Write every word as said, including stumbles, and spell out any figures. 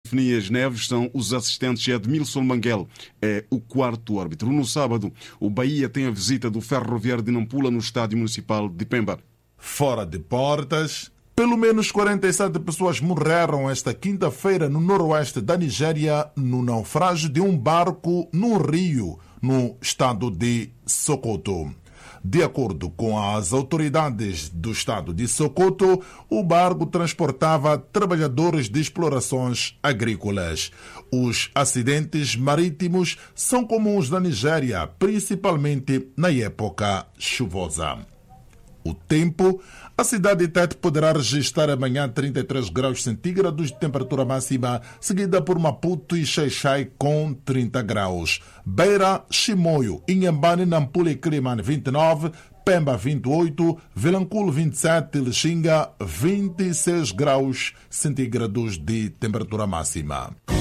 Fenias Neves são os assistentes e Edmilson Manguel é o quarto árbitro. No sábado, o Bahia tem a visita do Ferroviário de Nampula no Estádio Municipal de Pemba. Fora de portas, pelo menos quarenta e sete pessoas morreram esta quinta-feira no noroeste da Nigéria no naufrágio de um barco no rio, no estado de Sokoto. De acordo com as autoridades do estado de Sokoto, o barco transportava trabalhadores de explorações agrícolas. Os acidentes marítimos são comuns na Nigéria, principalmente na época chuvosa. O tempo, a cidade de Tete poderá registrar amanhã trinta e três graus centígrados de temperatura máxima, seguida por Maputo e Xai-Xai com trinta graus. Beira, Chimoio, Inhambane, Nampula e Climane vinte e nove, Pemba vinte e oito, Vilanculo vinte e sete, Lixinga vinte e seis graus centígrados de temperatura máxima.